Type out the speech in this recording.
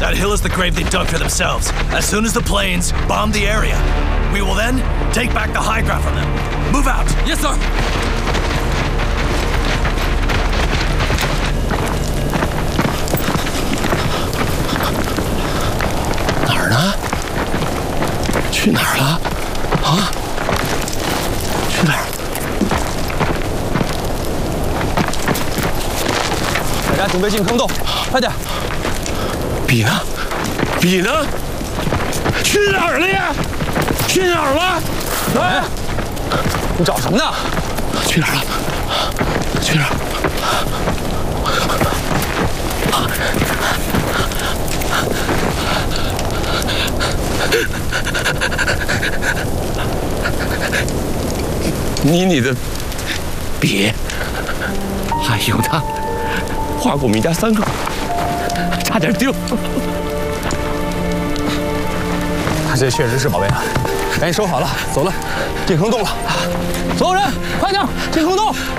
That hill is the grave they dug for themselves. As soon as the planes bomb the area, we will then take back the high ground from them. Move out. Yes, sir. 哪儿呢？去哪儿了？啊？去哪儿？ 大家准备进坑洞，快点！ 笔呢？笔呢？去哪儿了呀？去哪儿了？ 哎，你找什么呢？ 去哪儿了？去哪儿？你的笔，还有他，画过我们一家3口，差点丢。 他这确实是宝贝啊！赶紧收好了，走了，进坑洞了。所有人，快点进坑洞！